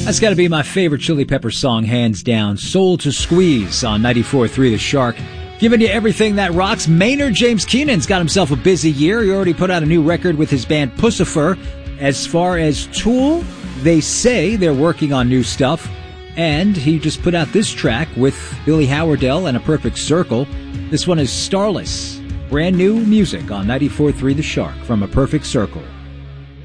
That's got to be my favorite Chili Pepper song, hands down. Soul to Squeeze on 94.3 The Shark. Giving you everything that rocks. Maynard James Keenan's got himself a busy year. He already put out a new record with his band Puscifer. As far as Tool, they say they're working on new stuff. And he just put out this track with Billy Howerdel and A Perfect Circle. This one is Starless. Brand new music on 94.3 The Shark from A Perfect Circle.